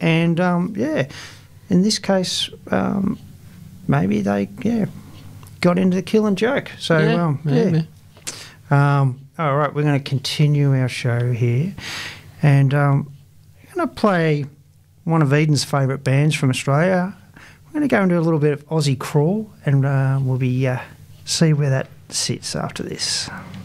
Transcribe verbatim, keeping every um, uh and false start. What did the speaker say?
And, um, yeah, in this case, um, maybe they, yeah, got into the Killing Joke. So, Yeah, um, maybe. yeah. Um, all right, we're going to continue our show here. And um, I'm going to play one of Eden's favourite bands from Australia. We're going to go into a little bit of Aussie crawl, and uh, we'll be uh, see where that sits after this.